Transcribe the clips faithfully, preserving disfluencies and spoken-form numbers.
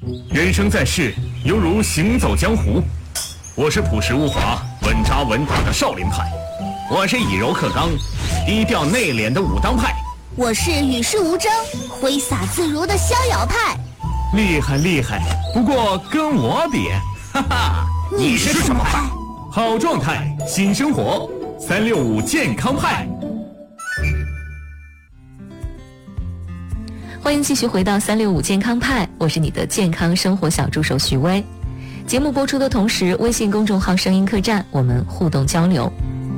人生在世，犹如行走江湖。我是朴实无华、稳扎稳打的少林派，我是以柔克刚、低调内敛的武当派， 我是与世无争、挥洒自如的逍遥派。 厉害厉害，不过跟我比，哈哈， 你是什么派？ 好状态，新生活，三六五健康派。 欢迎继续回到三六五健康派，我是你的健康生活小助手徐薇。节目播出的同时，微信公众号声音客栈我们互动交流。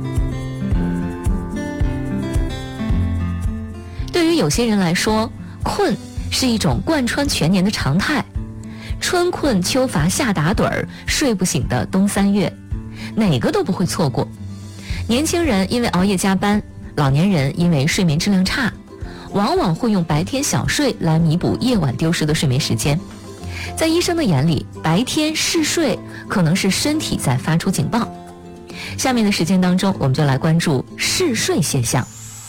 对于有些人来说，困是一种贯穿全年的常态，春困秋乏夏打盹儿，睡不醒的冬三月，哪个都不会错过。年轻人因为熬夜加班，老年人因为睡眠质量差，往往会用白天小睡来弥补夜晚丢失的睡眠时间。在医生的眼里，白天嗜睡可能是身体在发出警报。下面的时间当中，我们就来关注嗜睡现象。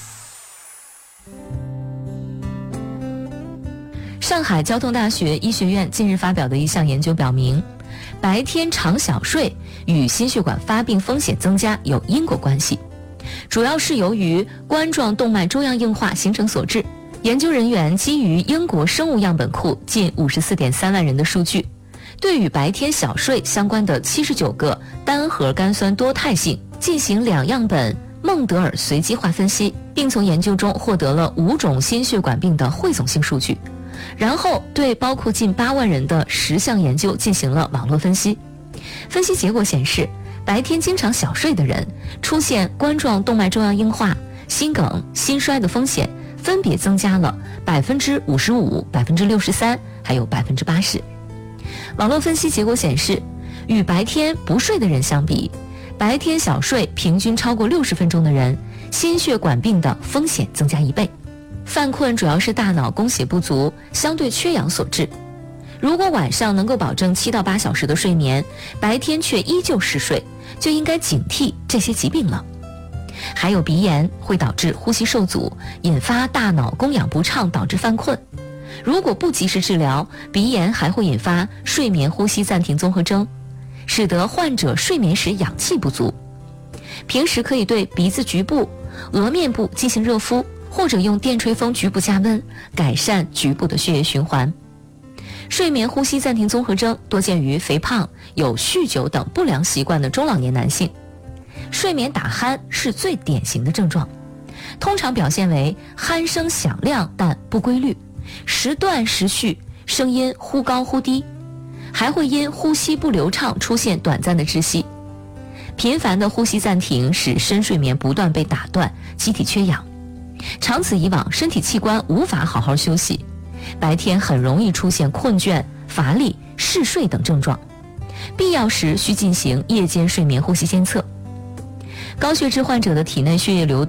上海交通大学医学院近日发表的一项研究表明，白天常小睡与心血管发病风险增加有因果关系，主要是由于冠状动脉粥样硬化形成所致。研究人员基于英国生物样本库近 五十四点三万人的数据，对与白天小睡相关的七十九个单核苷酸多肽性进行两样本孟德尔随机化分析，并从研究中获得了五种心血管病的汇总性数据，然后对包括近八万人的十项研究进行了网络分析。分析结果显示，白天经常小睡的人出现冠状动脉粥样硬化、心梗、心衰的风险分别增加了 百分之五十五、百分之六十三 还有 百分之八十。 网络分析结果显示，与白天不睡的人相比，白天小睡平均超过六十分钟的人，心血管病的风险增加一倍。犯困主要是大脑供血不足、相对缺氧所致。如果晚上能够保证七到八小时的睡眠，白天却依旧嗜睡，就应该警惕这些疾病了。还有鼻炎会导致呼吸受阻，引发大脑供氧不畅，导致犯困。如果不及时治疗，鼻炎还会引发睡眠呼吸暂停综合征，使得患者睡眠时氧气不足。平时可以对鼻子局部、额面部进行热敷，或者用电吹风局部加温，改善局部的血液循环。睡眠呼吸暂停综合征多见于肥胖、有酗酒等不良习惯的中老年男性。睡眠打鼾是最典型的症状，通常表现为鼾声响亮但不规律，时断时续，声音忽高忽低，还会因呼吸不流畅出现短暂的窒息。频繁的呼吸暂停使深睡眠不断被打断，机体缺氧，长此以往，身体器官无法好好休息，白天很容易出现困倦、乏力、嗜睡等症状，必要时需进行夜间睡眠呼吸监测。高血脂患者的体内血液流